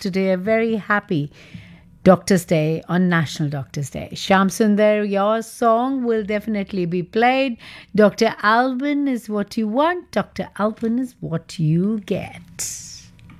today. A very happy Doctor's Day on National Doctor's Day. Sham Sundar, your song will definitely be played. Dr. Alban is what you want. Dr. Alban is what you get.